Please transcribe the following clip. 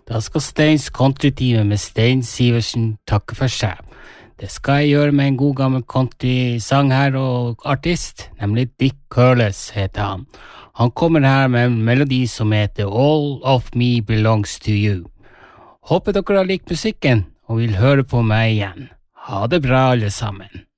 Da skal Steins countrytime med Stein Sivertsen takke for seg. Det skal jeg gjøre med en god gammel country-sang her og artist, nemlig Dick Curless heter han. Han kommer her med en melodi som heter All of Me Belongs to You. Håper dere har likt musikken og vil høre på meg igjen. Ha det bra alle sammen.